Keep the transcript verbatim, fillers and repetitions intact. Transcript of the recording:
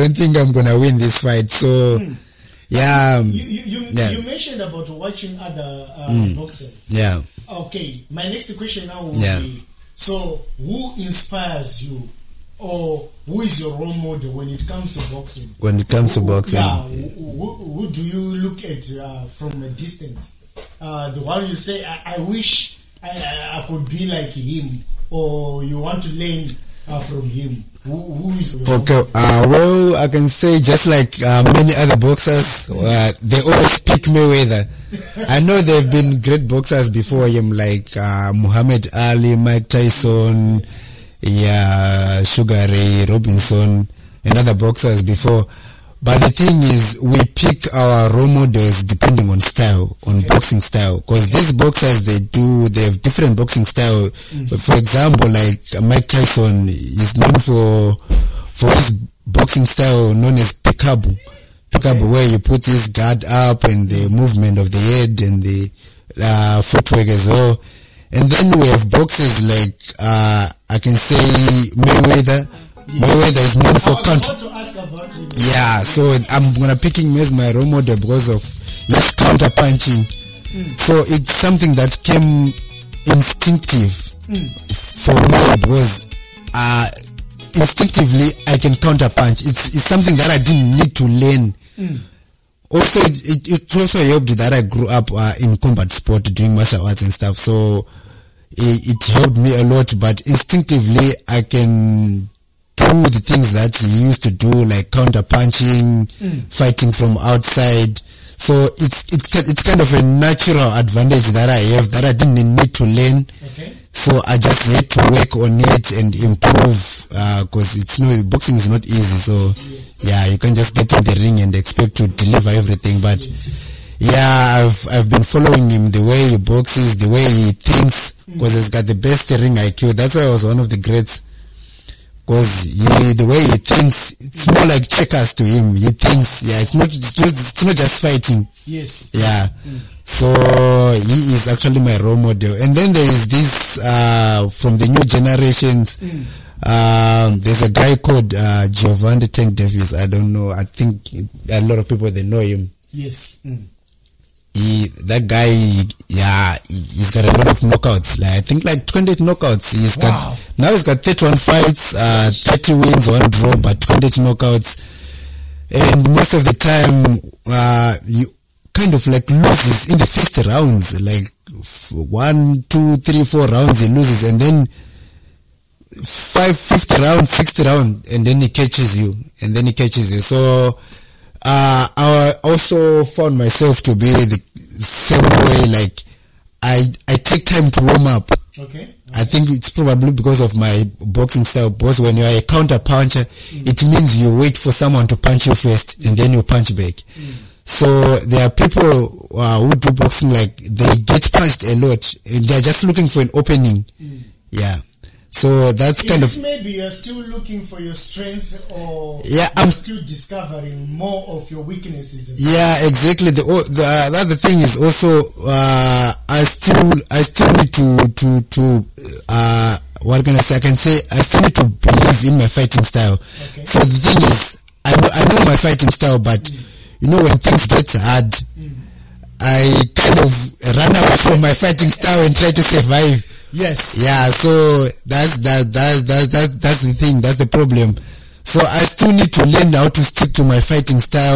don't think I'm gonna win this fight. So mm. yeah, um, you, you, you, yeah. you mentioned about watching other uh, mm. boxers. Yeah. Okay, my next question now will yeah. be: so who inspires you, or who is your role model when it comes to boxing? When it comes who, to boxing, yeah. Who, who, who do you look at uh, from a distance? Uh, the one you say, I, I wish I, I, I could be like him, or you want to learn uh, from him. Who, who is your okay? Uh, well, I can say just like uh, many other boxers, uh, they always pick Mayweather. I know there have been great boxers before him, like uh, Muhammad Ali, Mike Tyson, yeah, Sugar Ray Robinson, and other boxers before. But the thing is, we pick our role models depending on style, on okay. boxing style. Because okay. these boxers, they do, they have different boxing style. Mm-hmm. For example, like Mike Tyson is known for for his boxing style known as peekaboo. Peekaboo, okay. where you put his guard up and the movement of the head and the uh, footwork as well. And then we have boxers like, uh, I can say Mayweather. Yes. Mayweather is known for counter. Yeah, so I'm gonna pick him as my role model because of his counter punching. Mm. So it's something that came instinctive mm. for me because uh, instinctively I can counter punch. It's it's something that I didn't need to learn. Mm. Also, it, it, it also helped that I grew up uh, in combat sport, doing martial arts and stuff. So it, it helped me a lot. But instinctively, I can do the things that he used to do, like counter punching, mm. fighting from outside. So it's it's it's kind of a natural advantage that I have that I didn't need to learn. Okay. So I just had to work on it and improve because uh, it's no boxing is not easy. So yes. yeah, you can't just get in the ring and expect to deliver everything. But yes. yeah, I've I've been following him, the way he boxes, the way he thinks, because mm. he's got the best ring I Q. That's why I was one of the greats. Because the way he thinks, it's more like checkers to him. He thinks, yeah, it's not, it's not, it's not just fighting. Yes. Yeah. Mm. So he is actually my role model. And then there is this uh, from the new generations. Mm. Um, there's a guy called uh, Giovanni Tank Davis. I don't know. I think a lot of people they know him. Yes. Mm. He, that guy, yeah, he's got a lot of knockouts. Like I think like twenty-eight knockouts. He's wow. got now he's got thirty-one fights, uh, thirty wins, one draw, but twenty-eight knockouts. And most of the time, uh, you kind of like loses in the first rounds, like one, two, three, four rounds he loses, and then five, fifth round, sixth round, and then he catches you, and then he catches you. So. Uh, I also found myself to be the same way, like I I take time to warm up. Okay. okay. I think it's probably because of my boxing style, because when you are a counter puncher, mm. it means you wait for someone to punch you first and then you punch back. Mm. So there are people uh, who do boxing like they get punched a lot and they're just looking for an opening. Mm. Yeah. So that's Is kind it of maybe you're still looking for your strength, or yeah, you're I'm still discovering more of your weaknesses. Yeah, exactly. The the, the other thing is also uh, I still I still need to to to uh, what can I say? I can say I still need to believe in my fighting style. Okay. So the thing is, I know I know my fighting style, but mm. you know when things get hard, mm. I kind of run away from my fighting style and try to survive. Yes. Yeah, so that's that that's that that that's the thing, that's the problem. So I still need to learn how to stick to my fighting style.